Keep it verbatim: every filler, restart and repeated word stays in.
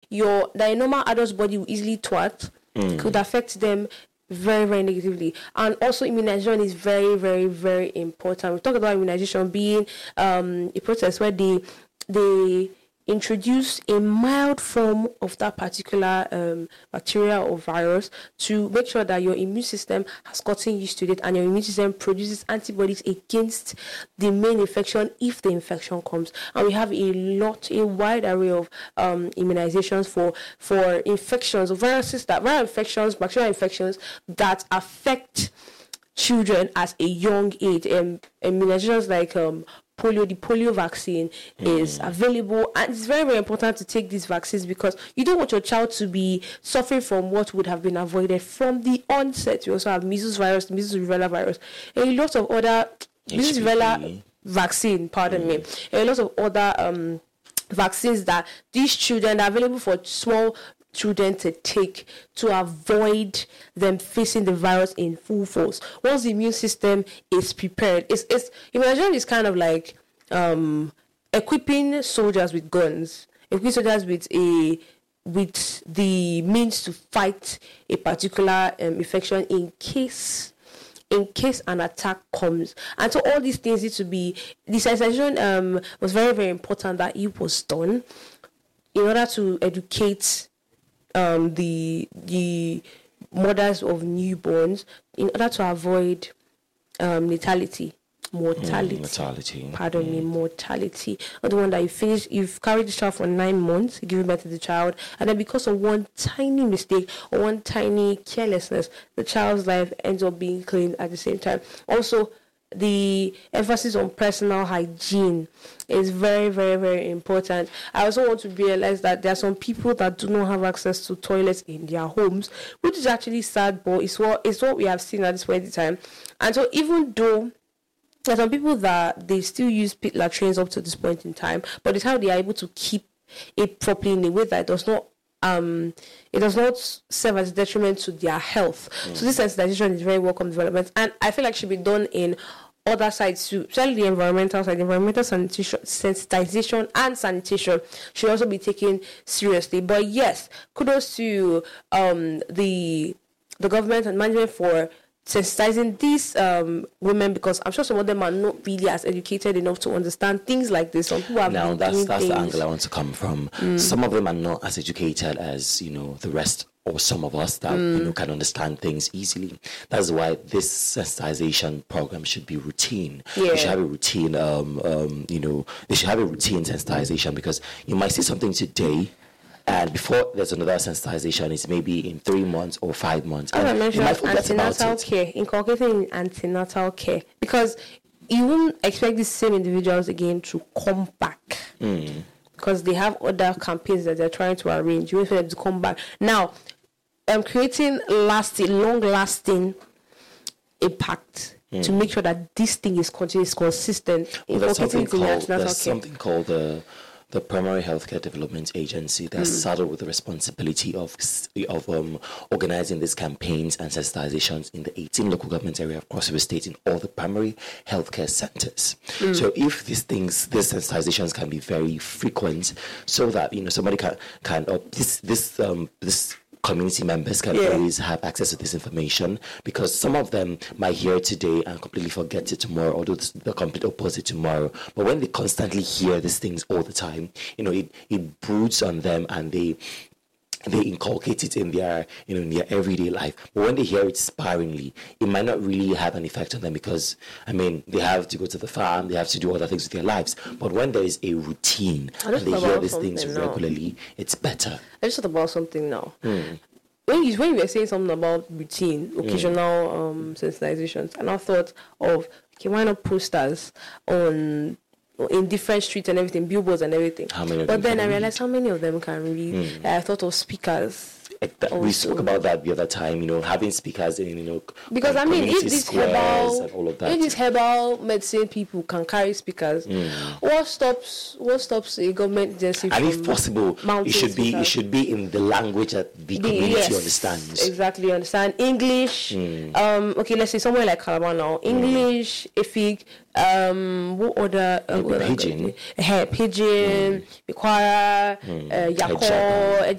your that a normal adult's body will easily twat mm. could affect them very, very negatively. And also immunization is very, very, very important. We talk about immunization being um, a process where they they introduce a mild form of that particular um, bacteria or virus to make sure that your immune system has gotten used to it and your immune system produces antibodies against the main infection if the infection comes. And we have a lot, a wide array of um, immunizations for, for infections, or viruses that, viral infections, bacterial infections that affect children at a young age. Um, immunizations like um, polio, the polio vaccine mm. is available, and it's very, very important to take these vaccines because you don't want your child to be suffering from what would have been avoided from the onset. You also have measles virus, measles rubella virus, a lot of other measles rubella vaccine, pardon mm. me, a lot of other um, vaccines that these children are available for small children to take to avoid them facing the virus in full force. Once the immune system is prepared, it's, it's immunization is kind of like um, equipping soldiers with guns, equipping soldiers with a with the means to fight a particular um, infection in case in case an attack comes. And so all these things need to be, the sensation um, was very, very important that it was done in order to educate Um, the the mothers of newborns in order to avoid um, natality, mortality. Mm, mortality. Pardon mm. me, mortality. Not the one that you finish, you've carried the child for nine months, you give birth to the child, and then because of one tiny mistake or one tiny carelessness, the child's life ends up being claimed at the same time. Also, the emphasis on personal hygiene is very, very, very important. I also want to realize that there are some people that do not have access to toilets in their homes, which is actually sad, but it's what it's what we have seen at this point in time. And so even though there are some people that they still use pit latrines up to this point in time, but it's how they are able to keep it properly in a way that it does not Um, it does not serve as a detriment to their health. Mm. So this sensitization is very welcome development, and I feel like it should be done in other sides too, especially the environmental side. Environmental sanitation, sensitization and sanitation should also be taken seriously. But yes, kudos to um, the the government and management for sensitizing these um, women, because I'm sure some of them are not really as educated enough to understand things like this. Some people have now been that's doing that's things. the angle I want to come from. Mm. Some of them are not as educated as, you know, the rest, or some of us that mm. you know can understand things easily. That's why this sensitization program should be routine. Yeah. You should have a routine. Um, um, you know, they should have a routine sensitization, because you might see something today, and before there's another sensitization, it's maybe in three months or five months. As I mentioned, antenatal it. care, inculcating antenatal care, because you won't expect these same individuals again to come back. Mm. Because they have other campaigns that they're trying to arrange. You expect them to come back. Now, I'm creating lasting, long-lasting impact mm. to make sure that this thing is continuous, consistent. Well, there's something called, there's something called the the Primary Healthcare Development Agency that's mm. saddled with the responsibility of of um, organizing these campaigns and sensitizations in the eighteen local government area of Cross River State in all the primary healthcare centers. Mm. So if these things, these sensitizations can be very frequent, so that, you know, somebody can can uh, this this um this community members can yeah. always have access to this information, because some of them might hear it today and completely forget it tomorrow, or do the complete opposite tomorrow. But when they constantly hear these things all the time, you know, it, it broods on them, and they they inculcate it in their, you know, in their everyday life. But when they hear it sparingly, it might not really have an effect on them, because, I mean, they have to go to the farm, they have to do other things with their lives. But when there is a routine and they hear these things regularly, now. It's better. I just thought about something now. Mm. When you when you were saying something about routine, occasional mm. um, sensitizations, and I thought of, okay, why not posters on in different streets and everything, billboards and everything. How many of but them then I realized how many of them can read. Mm. I thought of speakers. We spoke about that the other time, you know, having speakers in, you know, because I mean, if this herbal, and all of that. if these herbal medicine people can carry speakers, mm. what stops what stops a government agency and from if possible, it should be speakers? It should be in the language that the, the community yes, understands. Exactly, understand English. Mm. Um, okay, let's say somewhere like Calabar now, English, mm. Efik. Um, what other uh, Pidgin, uh, Pidgin, Ikwara, mm. uh, Yako.